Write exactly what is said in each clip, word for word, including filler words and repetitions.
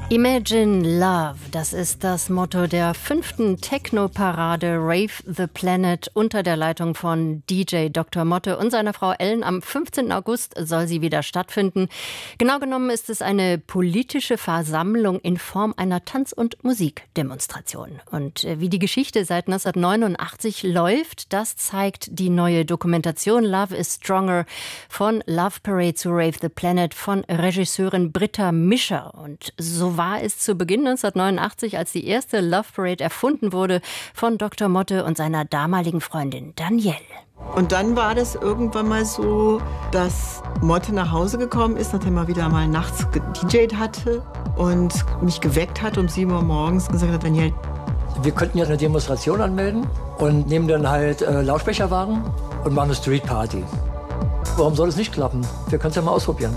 Imagine Love, das ist das Motto der fünften Techno-Parade Rave the Planet unter der Leitung von D J Doktor Motte und seiner Frau Ellen. Am fünfzehnten August soll sie wieder stattfinden. Genau genommen ist es eine politische Versammlung in Form einer Tanz- und Musikdemonstration. Und wie die Geschichte seit neunzehnhundertneunundachtzig läuft, das zeigt die neue Dokumentation Love is Stronger von Love Parade zu Rave the Planet von Regisseurin Britta Mischer. Und so war es zu Beginn neunzehnhundertneunundachtzig, als die erste Love Parade erfunden wurde von Doktor Motte und seiner damaligen Freundin Danielle. Und dann war das irgendwann mal so, dass Motte nach Hause gekommen ist, nachdem er wieder mal nachts gedjayt hatte und mich geweckt hat um sieben Uhr morgens und gesagt hat, Danielle, wir könnten ja eine Demonstration anmelden und nehmen dann halt äh, Lautsprecherwagen und machen eine Streetparty. Warum soll es nicht klappen? Wir können es ja mal ausprobieren.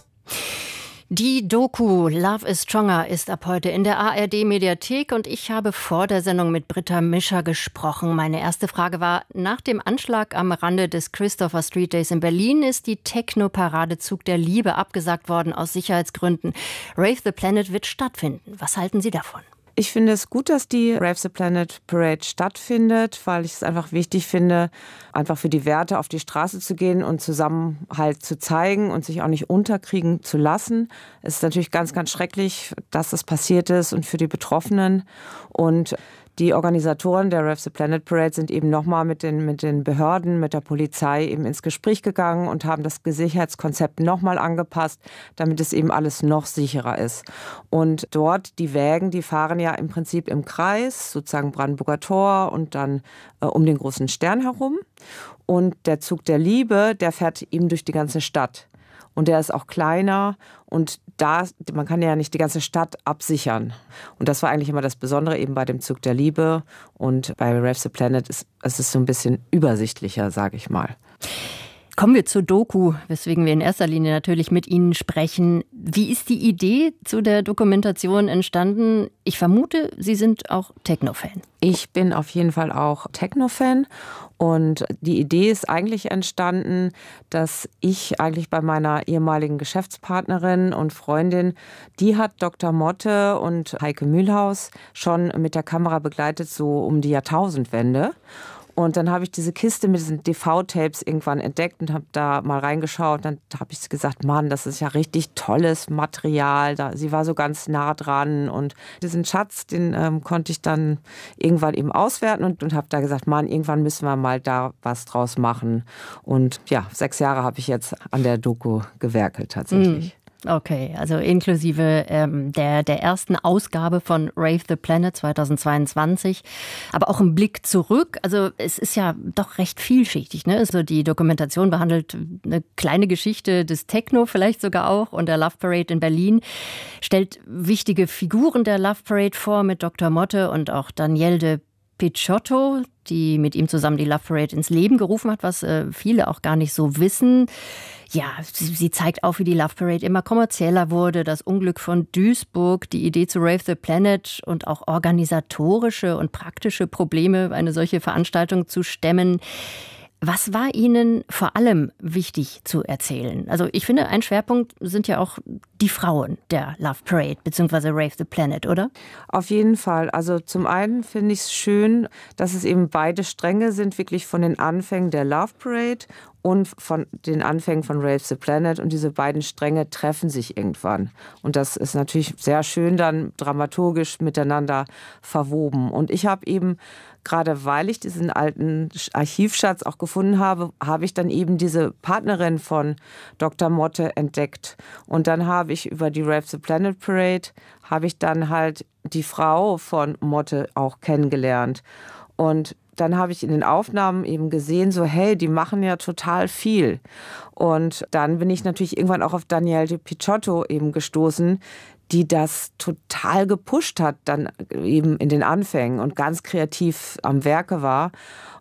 Die Doku Love is Stronger ist ab heute in der A R D-Mediathek und ich habe vor der Sendung mit Britta Mischer gesprochen. Meine erste Frage war, nach dem Anschlag am Rande des Christopher Street Days in Berlin ist die Techno-Parade Zug der Liebe abgesagt worden aus Sicherheitsgründen. Rave the Planet wird stattfinden. Was halten Sie davon? Ich finde es gut, dass die Rave the Planet Parade stattfindet, weil ich es einfach wichtig finde, einfach für die Werte auf die Straße zu gehen und Zusammenhalt zu zeigen und sich auch nicht unterkriegen zu lassen. Es ist natürlich ganz, ganz schrecklich, dass das passiert ist und für die Betroffenen. Und die Organisatoren der Rave the Planet Parade sind eben nochmal mit den, mit den Behörden, mit der Polizei eben ins Gespräch gegangen und haben das Sicherheitskonzept nochmal angepasst, damit es eben alles noch sicherer ist. Und dort, die Wägen, die fahren ja im Prinzip im Kreis, sozusagen Brandenburger Tor und dann äh, um den großen Stern herum. Und der Zug der Liebe, der fährt eben durch die ganze Stadt. Und der ist auch kleiner und da, man kann ja nicht die ganze Stadt absichern. Und das war eigentlich immer das Besondere eben bei dem Zug der Liebe. Und bei Rave the Planet ist es ist so ein bisschen übersichtlicher, sage ich mal. Kommen wir zur Doku, weswegen wir in erster Linie natürlich mit Ihnen sprechen. Wie ist die Idee zu der Dokumentation entstanden? Ich vermute, Sie sind auch Techno-Fan. Ich bin auf jeden Fall auch Techno-Fan. Und die Idee ist eigentlich entstanden, dass ich eigentlich bei meiner ehemaligen Geschäftspartnerin und Freundin, die hat Doktor Motte und Heike Mühlhaus schon mit der Kamera begleitet, so um die Jahrtausendwende. Und dann habe ich diese Kiste mit diesen D V-Tapes irgendwann entdeckt und habe da mal reingeschaut. Dann habe ich gesagt, Mann, das ist ja richtig tolles Material. Da, sie war so ganz nah dran. Und diesen Schatz, den ähm, konnte ich dann irgendwann eben auswerten und, und habe da gesagt, Mann, irgendwann müssen wir mal da was draus machen. Und ja, sechs Jahre habe ich jetzt an der Doku gewerkelt tatsächlich. Mm. Okay, also inklusive ähm, der, der ersten Ausgabe von Rave the Planet zweitausendzweiundzwanzig, aber auch ein Blick zurück. Also es ist ja doch recht vielschichtig, ne? Also die Dokumentation behandelt eine kleine Geschichte des Techno vielleicht sogar auch und der Love Parade in Berlin, stellt wichtige Figuren der Love Parade vor mit Doktor Motte und auch Danielle de Picciotto, die mit ihm zusammen die Love Parade ins Leben gerufen hat, was äh, viele auch gar nicht so wissen. Ja, sie, sie zeigt auf, wie die Love Parade immer kommerzieller wurde, das Unglück von Duisburg, die Idee zu Rave the Planet und auch organisatorische und praktische Probleme, eine solche Veranstaltung zu stemmen. Was war Ihnen vor allem wichtig zu erzählen? Also ich finde, ein Schwerpunkt sind ja auch die Frauen der Love Parade bzw. Rave the Planet, oder? Auf jeden Fall. Also zum einen finde ich es schön, dass es eben beide Stränge sind, wirklich von den Anfängen der Love Parade und von den Anfängen von Rave the Planet. Und diese beiden Stränge treffen sich irgendwann. Und das ist natürlich sehr schön dann dramaturgisch miteinander verwoben. Und ich habe eben, gerade weil ich diesen alten Archivschatz auch gefunden habe, habe ich dann eben diese Partnerin von Doktor Motte entdeckt. Und dann habe ich über die Rave the Planet Parade, habe ich dann halt die Frau von Motte auch kennengelernt. Und dann habe ich in den Aufnahmen eben gesehen, so hey, die machen ja total viel. Und dann bin ich natürlich irgendwann auch auf Danielle de Picciotto eben gestoßen, die das total gepusht hat, dann eben in den Anfängen und ganz kreativ am Werke war.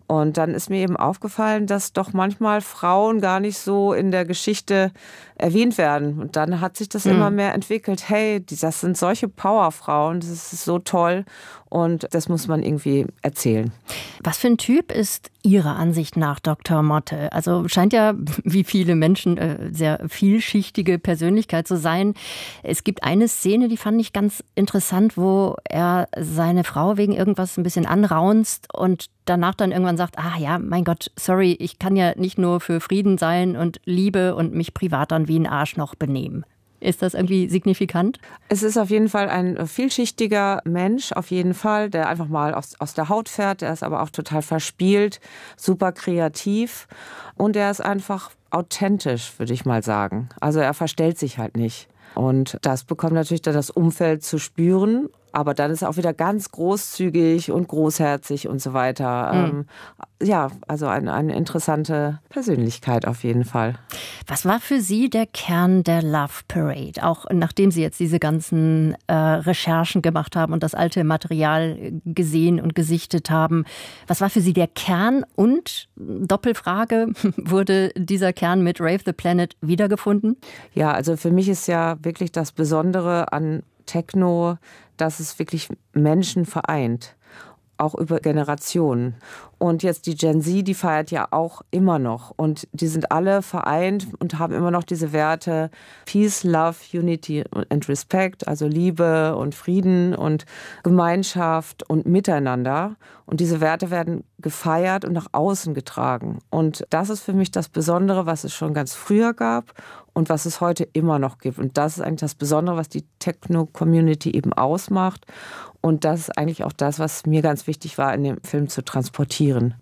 Und dann ist mir eben aufgefallen, dass doch manchmal Frauen gar nicht so in der Geschichte erwähnt werden. Und dann hat sich das mhm. immer mehr entwickelt. Hey, das sind solche Powerfrauen, das ist so toll und das muss man irgendwie erzählen. Was für ein Typ ist Ihrer Ansicht nach Doktor Motte? Also scheint ja, wie viele Menschen, sehr vielschichtige Persönlichkeit zu sein. Es gibt eine Szene, die fand ich ganz interessant, wo er seine Frau wegen irgendwas ein bisschen anraunzt und danach dann irgendwann sagt, ah ja, mein Gott, sorry, ich kann ja nicht nur für Frieden sein und Liebe und mich privat dann wie ein Arschloch benehmen. Ist das irgendwie signifikant? Es ist auf jeden Fall ein vielschichtiger Mensch, auf jeden Fall, der einfach mal aus, aus der Haut fährt. Der ist aber auch total verspielt, super kreativ und der ist einfach authentisch, würde ich mal sagen. Also er verstellt sich halt nicht. Und das bekommt natürlich dann das Umfeld zu spüren. Aber dann ist er auch wieder ganz großzügig und großherzig und so weiter. Mhm. Ähm, ja, also eine, eine interessante Persönlichkeit auf jeden Fall. Was war für Sie der Kern der Love Parade? Auch nachdem Sie jetzt diese ganzen äh, Recherchen gemacht haben und das alte Material gesehen und gesichtet haben. Was war für Sie der Kern? Und, Doppelfrage, wurde dieser Kern mit Rave the Planet wiedergefunden? Ja, also für mich ist ja wirklich das Besondere an Techno, dass es wirklich Menschen vereint, auch über Generationen. Und jetzt die Gen Z, die feiert ja auch immer noch. Und die sind alle vereint und haben immer noch diese Werte Peace, Love, Unity and Respect, also Liebe und Frieden und Gemeinschaft und Miteinander. Und diese Werte werden gefeiert und nach außen getragen. Und das ist für mich das Besondere, was es schon ganz früher gab und was es heute immer noch gibt. Und das ist eigentlich das Besondere, was die Techno-Community eben ausmacht. Und das ist eigentlich auch das, was mir ganz wichtig war, in dem Film zu transportieren.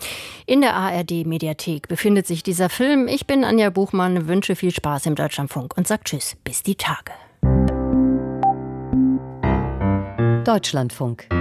In der A R D-Mediathek befindet sich dieser Film. Ich bin Anja Buchmann, wünsche viel Spaß im Deutschlandfunk und sage Tschüss, bis die Tage. Deutschlandfunk.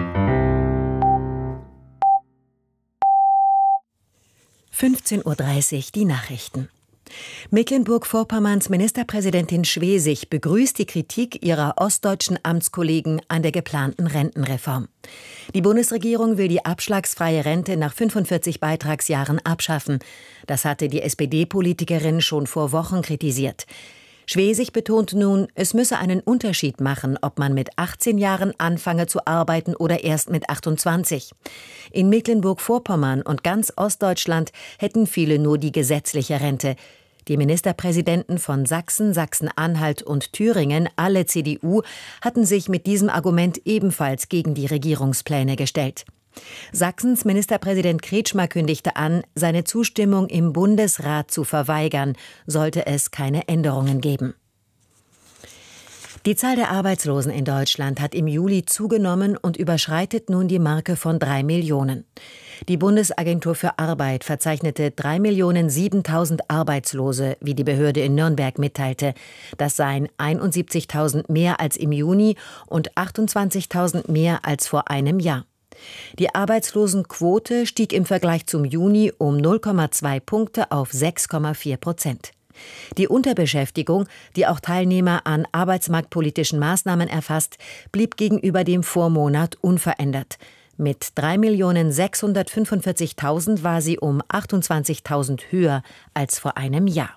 fünfzehn Uhr dreißig, die Nachrichten. Mecklenburg-Vorpommerns Ministerpräsidentin Schwesig begrüßt die Kritik ihrer ostdeutschen Amtskollegen an der geplanten Rentenreform. Die Bundesregierung will die abschlagsfreie Rente nach fünfundvierzig Beitragsjahren abschaffen. Das hatte die S P D-Politikerin schon vor Wochen kritisiert. Schwesig betont nun, es müsse einen Unterschied machen, ob man mit achtzehn Jahren anfange zu arbeiten oder erst mit achtundzwanzig. In Mecklenburg-Vorpommern und ganz Ostdeutschland hätten viele nur die gesetzliche Rente. Die Ministerpräsidenten von Sachsen, Sachsen-Anhalt und Thüringen, alle C D U, hatten sich mit diesem Argument ebenfalls gegen die Regierungspläne gestellt. Sachsens Ministerpräsident Kretschmer kündigte an, seine Zustimmung im Bundesrat zu verweigern, sollte es keine Änderungen geben. Die Zahl der Arbeitslosen in Deutschland hat im Juli zugenommen und überschreitet nun die Marke von drei Millionen. Die Bundesagentur für Arbeit verzeichnete drei Millionen siebentausend Arbeitslose, wie die Behörde in Nürnberg mitteilte. Das seien einundsiebzigtausend mehr als im Juni und achtundzwanzigtausend mehr als vor einem Jahr. Die Arbeitslosenquote stieg im Vergleich zum Juni um null Komma zwei Punkte auf sechs Komma vier Prozent. Die Unterbeschäftigung, die auch Teilnehmer an arbeitsmarktpolitischen Maßnahmen erfasst, blieb gegenüber dem Vormonat unverändert. Mit drei Millionen sechshundertfünfundvierzigtausend war sie um achtundzwanzigtausend höher als vor einem Jahr.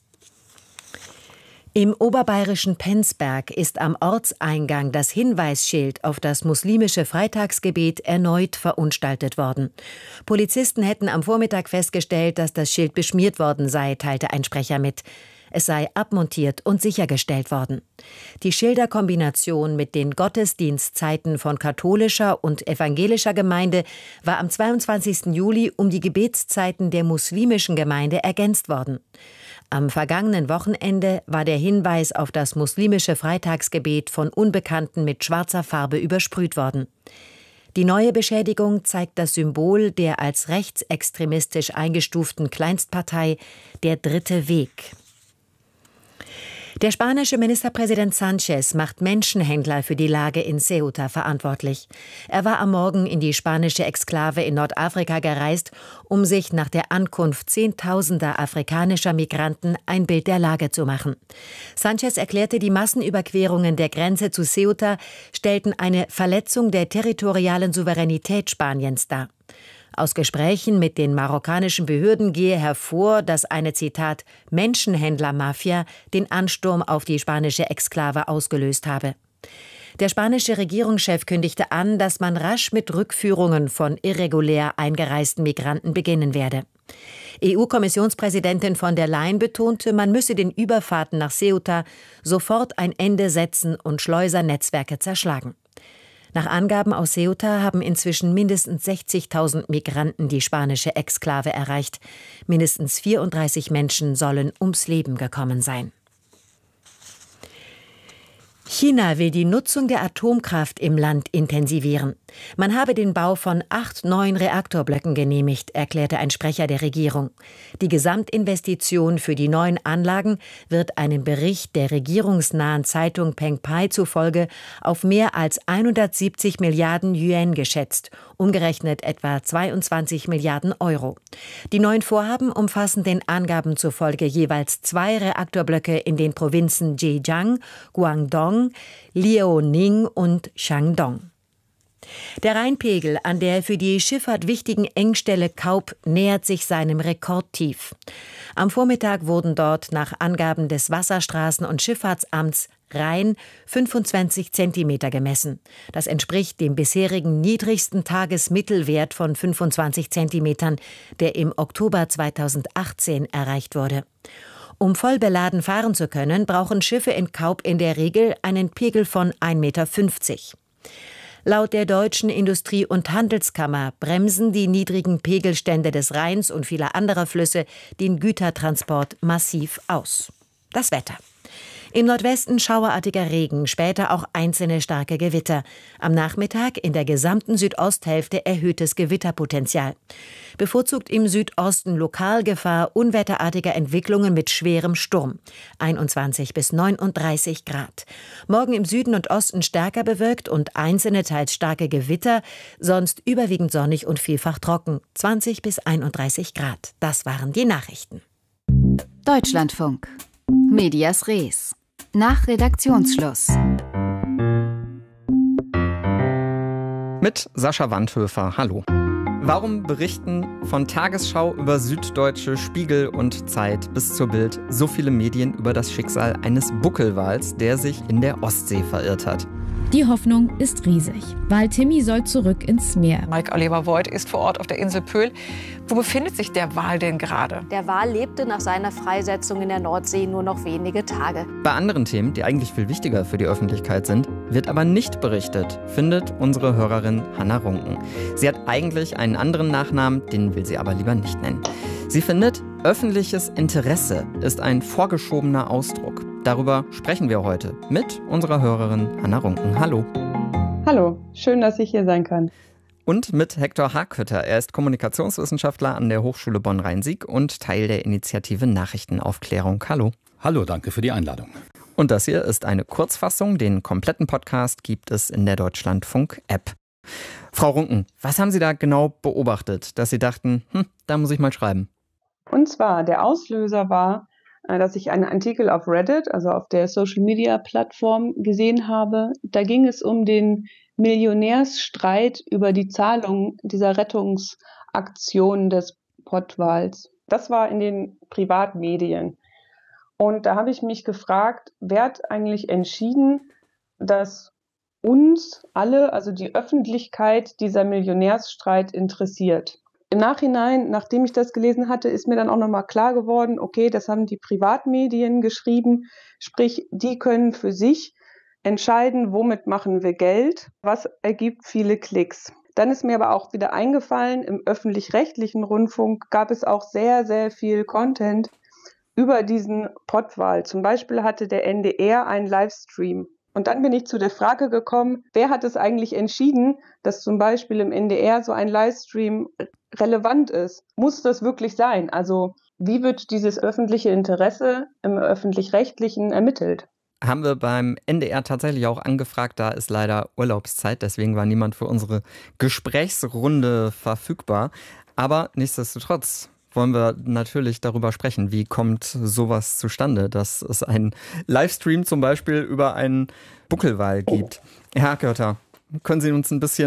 Im oberbayerischen Penzberg ist am Ortseingang das Hinweisschild auf das muslimische Freitagsgebet erneut verunstaltet worden. Polizisten hätten am Vormittag festgestellt, dass das Schild beschmiert worden sei, teilte ein Sprecher mit. Es sei abmontiert und sichergestellt worden. Die Schilderkombination mit den Gottesdienstzeiten von katholischer und evangelischer Gemeinde war am zweiundzwanzigsten Juli um die Gebetszeiten der muslimischen Gemeinde ergänzt worden. Am vergangenen Wochenende war der Hinweis auf das muslimische Freitagsgebet von Unbekannten mit schwarzer Farbe übersprüht worden. Die neue Beschädigung zeigt das Symbol der als rechtsextremistisch eingestuften Kleinstpartei Der Dritte Weg. Der spanische Ministerpräsident Sánchez macht Menschenhändler für die Lage in Ceuta verantwortlich. Er war am Morgen in die spanische Exklave in Nordafrika gereist, um sich nach der Ankunft zehntausender afrikanischer Migranten ein Bild der Lage zu machen. Sánchez erklärte, die Massenüberquerungen der Grenze zu Ceuta stellten eine Verletzung der territorialen Souveränität Spaniens dar. Aus Gesprächen mit den marokkanischen Behörden gehe hervor, dass eine, Zitat, Menschenhändlermafia den Ansturm auf die spanische Exklave ausgelöst habe. Der spanische Regierungschef kündigte an, dass man rasch mit Rückführungen von irregulär eingereisten Migranten beginnen werde. E U-Kommissionspräsidentin von der Leyen betonte, man müsse den Überfahrten nach Ceuta sofort ein Ende setzen und Schleusernetzwerke zerschlagen. Nach Angaben aus Ceuta haben inzwischen mindestens sechzigtausend Migranten die spanische Exklave erreicht. Mindestens vierunddreißig Menschen sollen ums Leben gekommen sein. China will die Nutzung der Atomkraft im Land intensivieren. Man habe den Bau von acht neuen Reaktorblöcken genehmigt, erklärte ein Sprecher der Regierung. Die Gesamtinvestition für die neuen Anlagen wird einem Bericht der regierungsnahen Zeitung Pengpai zufolge auf mehr als hundertsiebzig Milliarden Yuan geschätzt, umgerechnet etwa zweiundzwanzig Milliarden Euro. Die neuen Vorhaben umfassen den Angaben zufolge jeweils zwei Reaktorblöcke in den Provinzen Zhejiang, Guangdong, Liaoning und Shandong. Der Rheinpegel an der für die Schifffahrt wichtigen Engstelle Kaup nähert sich seinem Rekordtief. Am Vormittag wurden dort nach Angaben des Wasserstraßen- und Schifffahrtsamts Rhein fünfundzwanzig Zentimeter gemessen. Das entspricht dem bisherigen niedrigsten Tagesmittelwert von fünfundzwanzig Zentimetern, der im Oktober zweitausendachtzehn erreicht wurde. Um voll beladen fahren zu können, brauchen Schiffe in Kaup in der Regel einen Pegel von ein Meter fünfzig. Laut der Deutschen Industrie- und Handelskammer bremsen die niedrigen Pegelstände des Rheins und vieler anderer Flüsse den Gütertransport massiv aus. Das Wetter. Im Nordwesten schauerartiger Regen, später auch einzelne starke Gewitter. Am Nachmittag in der gesamten Südosthälfte erhöhtes Gewitterpotenzial. Bevorzugt im Südosten Lokalgefahr unwetterartiger Entwicklungen mit schwerem Sturm. einundzwanzig bis neununddreißig Grad. Morgen im Süden und Osten stärker bewölkt und einzelne teils starke Gewitter, sonst überwiegend sonnig und vielfach trocken. zwanzig bis einunddreißig Grad. Das waren die Nachrichten. Deutschlandfunk. Medias Res. Nach Redaktionsschluss. Mit Sascha Wandhöfer. Hallo. Warum berichten von Tagesschau über Süddeutsche, Spiegel und Zeit bis zur Bild so viele Medien über das Schicksal eines Buckelwals, der sich in der Ostsee verirrt hat? Die Hoffnung ist riesig. Wal Timmy soll zurück ins Meer. Mike Oliver Voigt ist vor Ort auf der Insel Pöhl. Wo befindet sich der Wal denn gerade? Der Wal lebte nach seiner Freisetzung in der Nordsee nur noch wenige Tage. Bei anderen Themen, die eigentlich viel wichtiger für die Öffentlichkeit sind, wird aber nicht berichtet, findet unsere Hörerin Hanna Runken. Sie hat eigentlich einen anderen Nachnamen, den will sie aber lieber nicht nennen. Sie findet, öffentliches Interesse ist ein vorgeschobener Ausdruck. Darüber sprechen wir heute mit unserer Hörerin Hanna Runken. Hallo. Hallo, schön, dass ich hier sein kann. Und mit Hector Hakötter. Er ist Kommunikationswissenschaftler an der Hochschule Bonn-Rhein-Sieg und Teil der Initiative Nachrichtenaufklärung. Hallo. Hallo, danke für die Einladung. Und das hier ist eine Kurzfassung. Den kompletten Podcast gibt es in der Deutschlandfunk-App. Frau Runken, was haben Sie da genau beobachtet, dass Sie dachten, hm, da muss ich mal schreiben? Und zwar, der Auslöser war, dass ich einen Artikel auf Reddit, also auf der Social-Media-Plattform, gesehen habe. Da ging es um den Millionärsstreit über die Zahlung dieser Rettungsaktion des Pottwals. Das war in den Privatmedien. Und da habe ich mich gefragt, wer hat eigentlich entschieden, dass uns alle, also die Öffentlichkeit, dieser Millionärsstreit interessiert? Im Nachhinein, nachdem ich das gelesen hatte, ist mir dann auch nochmal klar geworden, okay, das haben die Privatmedien geschrieben, sprich, die können für sich entscheiden, womit machen wir Geld, was ergibt viele Klicks. Dann ist mir aber auch wieder eingefallen, im öffentlich-rechtlichen Rundfunk gab es auch sehr, sehr viel Content über diesen Pottwal. Zum Beispiel hatte der N D R einen Livestream. Und dann bin ich zu der Frage gekommen, wer hat es eigentlich entschieden, dass zum Beispiel im N D R so ein Livestream relevant ist? Muss das wirklich sein? Also wie wird dieses öffentliche Interesse im öffentlich-rechtlichen ermittelt? Haben wir beim N D R tatsächlich auch angefragt, da ist leider Urlaubszeit, deswegen war niemand für unsere Gesprächsrunde verfügbar. Aber nichtsdestotrotz wollen wir natürlich darüber sprechen, wie kommt sowas zustande, dass es einen Livestream zum Beispiel über einen Buckelwal gibt. Herr Hakötter, können Sie uns ein bisschen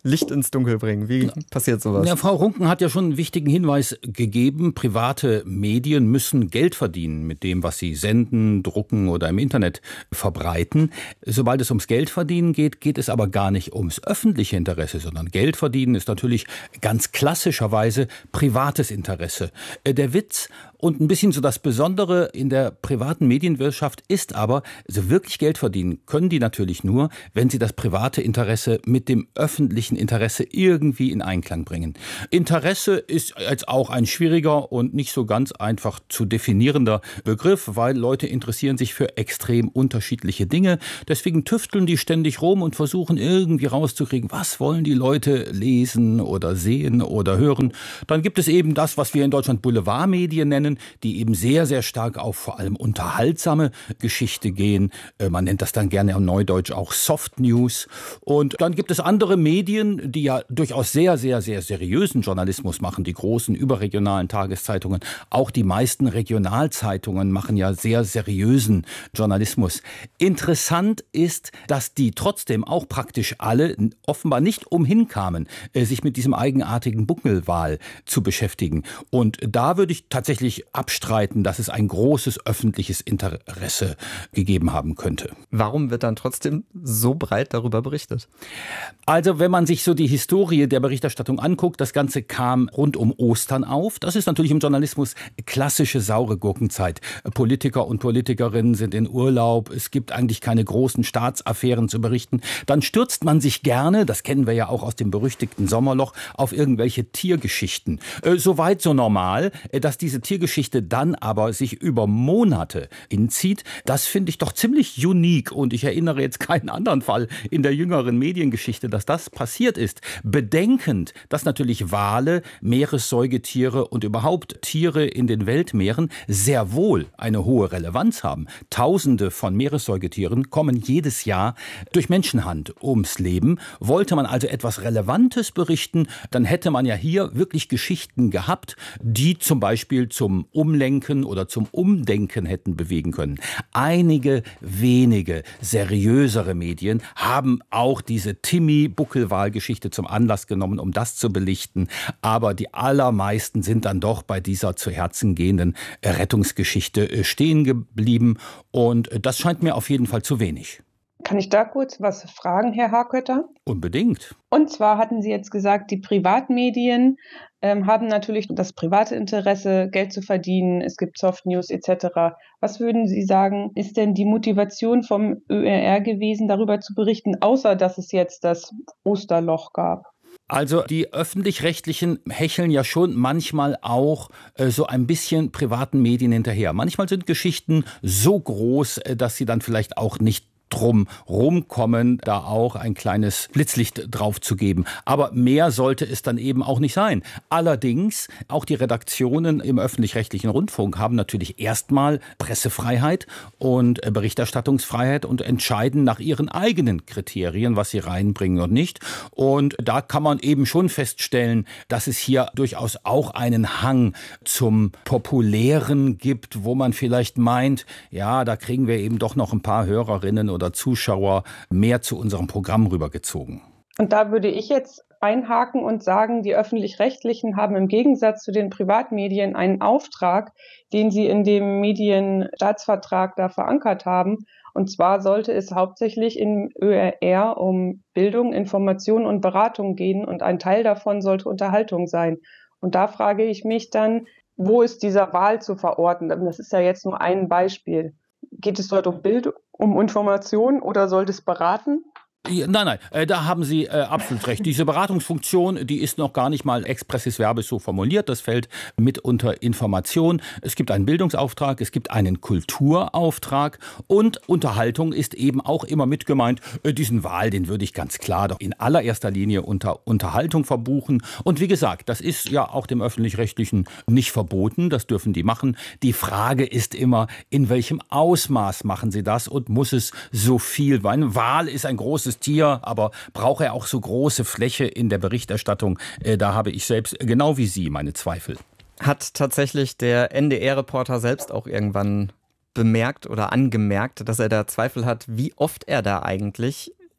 Licht ins Dunkel bringen. Wie passiert sowas? Ja, Frau Runken hat ja schon einen wichtigen Hinweis gegeben. Private Medien müssen Geld verdienen mit dem, was sie senden, drucken oder im Internet verbreiten. Sobald es ums Geldverdienen geht, geht es aber gar nicht ums öffentliche Interesse, sondern Geld verdienen ist natürlich ganz klassischerweise privates Interesse. Der Witz und ein bisschen so das Besondere in der privaten Medienwirtschaft ist aber, so wirklich Geld verdienen können die natürlich nur, wenn sie das private Interesse mit dem öffentlichen Interesse irgendwie in Einklang bringen. Interesse ist jetzt auch ein schwieriger und nicht so ganz einfach zu definierender Begriff, weil Leute interessieren sich für extrem unterschiedliche Dinge. Deswegen tüfteln die ständig rum und versuchen irgendwie rauszukriegen, was wollen die Leute lesen oder sehen oder hören. Dann gibt es eben das, was wir in Deutschland Boulevardmedien nennen, die eben sehr, sehr stark auf vor allem unterhaltsame Geschichte gehen. Man nennt das dann gerne im Neudeutsch auch Soft News. Und dann gibt es andere Medien, die ja durchaus sehr, sehr, sehr seriösen Journalismus machen. Die großen überregionalen Tageszeitungen, auch die meisten Regionalzeitungen machen ja sehr seriösen Journalismus. Interessant ist, dass die trotzdem auch praktisch alle offenbar nicht umhin kamen, sich mit diesem eigenartigen Buckelwal zu beschäftigen. Und da würde ich tatsächlich abstreiten, dass es ein großes öffentliches Interesse gegeben haben könnte. Warum wird dann trotzdem so breit darüber berichtet? Also wenn man sich so die Historie der Berichterstattung anguckt, das Ganze kam rund um Ostern auf. Das ist natürlich im Journalismus klassische saure Gurkenzeit. Politiker und Politikerinnen sind in Urlaub. Es gibt eigentlich keine großen Staatsaffären zu berichten. Dann stürzt man sich gerne, das kennen wir ja auch aus dem berüchtigten Sommerloch, auf irgendwelche Tiergeschichten. Äh, Soweit so normal, dass diese Tiergeschichte dann aber sich über Monate hinzieht, das finde ich doch ziemlich unique. Und ich erinnere jetzt keinen anderen Fall in der jüngeren Mediengeschichte, dass das passiert ist. Bedenkend, dass natürlich Wale, Meeressäugetiere und überhaupt Tiere in den Weltmeeren sehr wohl eine hohe Relevanz haben. Tausende von Meeressäugetieren kommen jedes Jahr durch Menschenhand ums Leben. Wollte man also etwas Relevantes berichten, dann hätte man ja hier wirklich Geschichten gehabt, die zum Beispiel zum Umlenken oder zum Umdenken hätten bewegen können. Einige wenige seriösere Medien haben auch diese Timmy-Buckelwal-Geschichte zum Anlass genommen, um das zu belichten. Aber die allermeisten sind dann doch bei dieser zu Herzen gehenden Rettungsgeschichte stehen geblieben. Und das scheint mir auf jeden Fall zu wenig. Kann ich da kurz was fragen, Herr Hakötter? Unbedingt. Und zwar hatten Sie jetzt gesagt, die Privatmedien ähm, haben natürlich das private Interesse, Geld zu verdienen. Es gibt Soft News et cetera. Was würden Sie sagen, ist denn die Motivation vom Ö R R gewesen, darüber zu berichten, außer dass es jetzt das Osterloch gab? Also die Öffentlich-Rechtlichen hecheln ja schon manchmal auch äh, so ein bisschen privaten Medien hinterher. Manchmal sind Geschichten so groß, äh, dass sie dann vielleicht auch nicht drum rumkommen, da auch ein kleines Blitzlicht drauf zu geben. Aber mehr sollte es dann eben auch nicht sein. Allerdings, auch die Redaktionen im öffentlich-rechtlichen Rundfunk haben natürlich erstmal Pressefreiheit und Berichterstattungsfreiheit und entscheiden nach ihren eigenen Kriterien, was sie reinbringen und nicht. Und da kann man eben schon feststellen, dass es hier durchaus auch einen Hang zum Populären gibt, wo man vielleicht meint, ja, da kriegen wir eben doch noch ein paar Hörerinnen oder Zuschauer mehr zu unserem Programm rübergezogen. Und da würde ich jetzt einhaken und sagen, die Öffentlich-Rechtlichen haben im Gegensatz zu den Privatmedien einen Auftrag, den sie in dem Medienstaatsvertrag da verankert haben. Und zwar sollte es hauptsächlich im Ö R R um Bildung, Information und Beratung gehen und ein Teil davon sollte Unterhaltung sein. Und da frage ich mich dann, wo ist dieser Wahl zu verorten? Das ist ja jetzt nur ein Beispiel. Geht es dort um Bildung, um Information oder sollte es beraten? Ja, nein, nein, äh, da haben Sie äh, absolut recht. Diese Beratungsfunktion, die ist noch gar nicht mal expressis verbis so formuliert. Das fällt mit unter Information. Es gibt einen Bildungsauftrag, es gibt einen Kulturauftrag und Unterhaltung ist eben auch immer mit gemeint. Äh, diesen Wahl, den würde ich ganz klar doch in allererster Linie unter Unterhaltung verbuchen. Und wie gesagt, das ist ja auch dem Öffentlich-Rechtlichen nicht verboten. Das dürfen die machen. Die Frage ist immer, in welchem Ausmaß machen sie das und muss es so viel? Weil eine Wahl ist ein großes Tier, aber braucht er auch so große Fläche in der Berichterstattung? Äh, da habe ich selbst, genau wie Sie, meine Zweifel. Hat tatsächlich der N D R-Reporter selbst auch irgendwann bemerkt oder angemerkt, dass er da Zweifel hat, wie oft er da eigentlich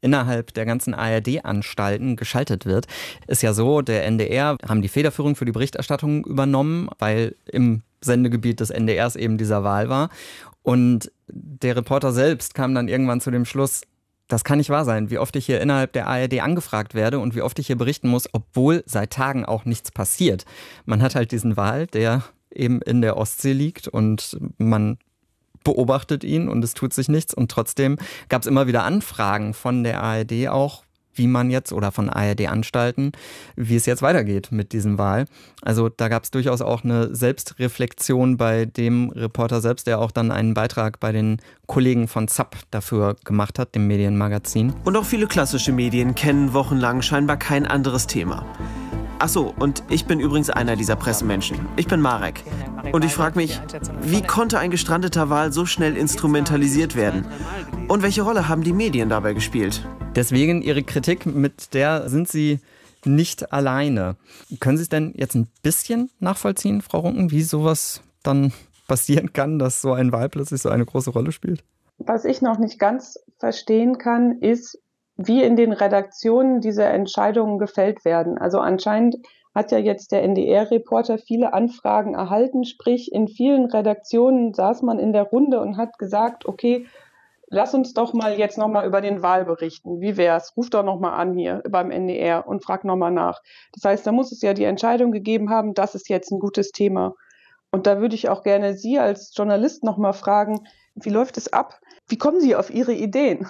innerhalb der ganzen A R D-Anstalten geschaltet wird. Ist ja so, der N D R haben die Federführung für die Berichterstattung übernommen, weil im Sendegebiet des N D Rs eben dieser Wahl war. Und der Reporter selbst kam dann irgendwann zu dem Schluss, das kann nicht wahr sein, wie oft ich hier innerhalb der A R D angefragt werde und wie oft ich hier berichten muss, obwohl seit Tagen auch nichts passiert. Man hat halt diesen Wal, der eben in der Ostsee liegt und man beobachtet ihn und es tut sich nichts. Und trotzdem gab es immer wieder Anfragen von der A R D auch, wie man jetzt, oder von A R D-Anstalten, wie es jetzt weitergeht mit diesem Wal. Also da gab es durchaus auch eine Selbstreflexion bei dem Reporter selbst, der auch dann einen Beitrag bei den Kollegen von Zapp dafür gemacht hat, dem Medienmagazin. Und auch viele klassische Medien kennen wochenlang scheinbar kein anderes Thema. Ach so, und ich bin übrigens einer dieser Pressemenschen. Ich bin Marek. Und ich frage mich, wie konnte ein gestrandeter Wal so schnell instrumentalisiert werden? Und welche Rolle haben die Medien dabei gespielt? Deswegen Ihre Kritik, mit der sind Sie nicht alleine. Können Sie es denn jetzt ein bisschen nachvollziehen, Frau Runken, wie sowas dann passieren kann, dass so ein Wal plötzlich so eine große Rolle spielt? Was ich noch nicht ganz verstehen kann, ist, wie in den Redaktionen diese Entscheidungen gefällt werden. Also anscheinend hat ja jetzt der N D R-Reporter viele Anfragen erhalten, sprich in vielen Redaktionen saß man in der Runde und hat gesagt, okay, lass uns doch mal jetzt nochmal über den Wal berichten. Wie wär's? Ruf doch nochmal an hier beim N D R und frag nochmal nach. Das heißt, da muss es ja die Entscheidung gegeben haben, das ist jetzt ein gutes Thema. Und da würde ich auch gerne Sie als Journalist nochmal fragen, wie läuft es ab? Wie kommen Sie auf Ihre Ideen?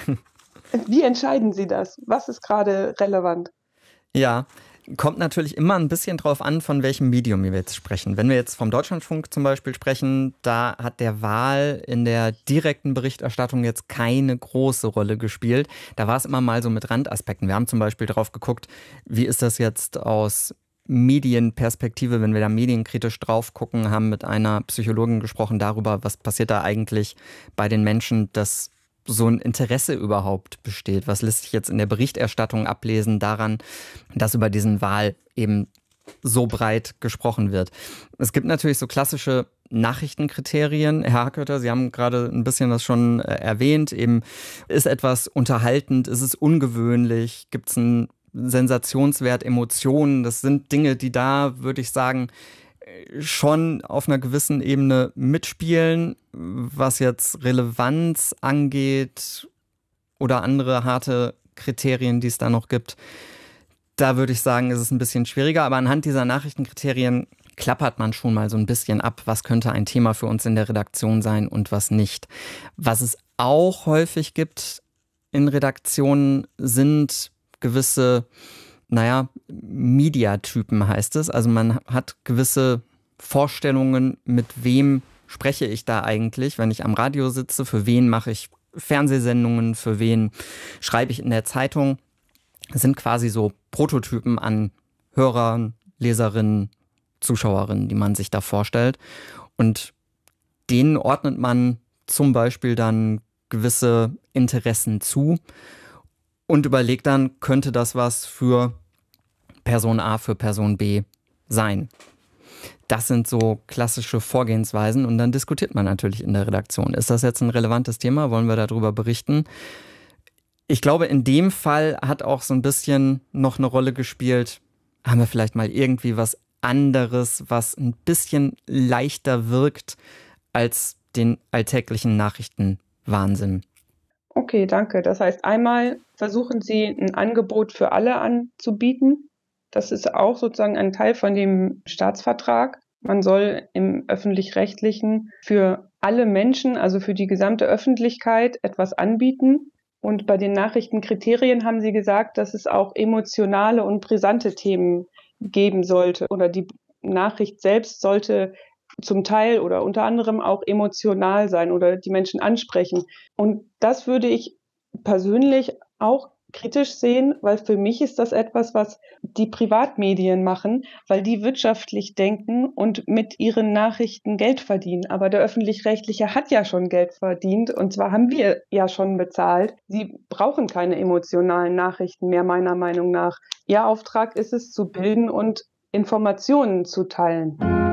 Wie entscheiden Sie das? Was ist gerade relevant? Ja, kommt natürlich immer ein bisschen drauf an, von welchem Medium wir jetzt sprechen. Wenn wir jetzt vom Deutschlandfunk zum Beispiel sprechen, da hat der Wal in der direkten Berichterstattung jetzt keine große Rolle gespielt. Da war es immer mal so mit Randaspekten. Wir haben zum Beispiel drauf geguckt, wie ist das jetzt aus Medienperspektive, wenn wir da medienkritisch drauf gucken, haben mit einer Psychologin gesprochen darüber, was passiert da eigentlich bei den Menschen, dass so ein Interesse überhaupt besteht. Was lässt sich jetzt in der Berichterstattung ablesen daran, dass über diesen Wal eben so breit gesprochen wird. Es gibt natürlich so klassische Nachrichtenkriterien. Herr Hakötter, Sie haben gerade ein bisschen das schon erwähnt. Eben, ist etwas unterhaltend? Ist es ungewöhnlich? Gibt es einen Sensationswert, Emotionen? Das sind Dinge, die da, würde ich sagen, schon auf einer gewissen Ebene mitspielen, was jetzt Relevanz angeht oder andere harte Kriterien, die es da noch gibt. Da würde ich sagen, ist es ein bisschen schwieriger, aber anhand dieser Nachrichtenkriterien klappert man schon mal so ein bisschen ab, was könnte ein Thema für uns in der Redaktion sein und was nicht. Was es auch häufig gibt in Redaktionen sind gewisse Naja, Mediatypen heißt es. Also man hat gewisse Vorstellungen, mit wem spreche ich da eigentlich, wenn ich am Radio sitze, für wen mache ich Fernsehsendungen, für wen schreibe ich in der Zeitung. Es sind quasi so Prototypen an Hörern, Leserinnen, Zuschauerinnen, die man sich da vorstellt. Und denen ordnet man zum Beispiel dann gewisse Interessen zu. Und überlegt dann, könnte das was für Person A, für Person B sein. Das sind so klassische Vorgehensweisen und dann diskutiert man natürlich in der Redaktion. Ist das jetzt ein relevantes Thema? Wollen wir darüber berichten? Ich glaube, in dem Fall hat auch so ein bisschen noch eine Rolle gespielt, haben wir vielleicht mal irgendwie was anderes, was ein bisschen leichter wirkt als den alltäglichen Nachrichtenwahnsinn. Okay, danke. Das heißt, einmal versuchen Sie, ein Angebot für alle anzubieten. Das ist auch sozusagen ein Teil von dem Staatsvertrag. Man soll im Öffentlich-Rechtlichen für alle Menschen, also für die gesamte Öffentlichkeit, etwas anbieten. Und bei den Nachrichtenkriterien haben Sie gesagt, dass es auch emotionale und brisante Themen geben sollte. Oder die Nachricht selbst sollte zum Teil oder unter anderem auch emotional sein oder die Menschen ansprechen. Und das würde ich persönlich auch kritisch sehen, weil für mich ist das etwas, was die Privatmedien machen, weil die wirtschaftlich denken und mit ihren Nachrichten Geld verdienen. Aber der Öffentlich-Rechtliche hat ja schon Geld verdient und zwar haben wir ja schon bezahlt. Sie brauchen keine emotionalen Nachrichten mehr, meiner Meinung nach. Ihr Auftrag ist es, zu bilden und Informationen zu teilen.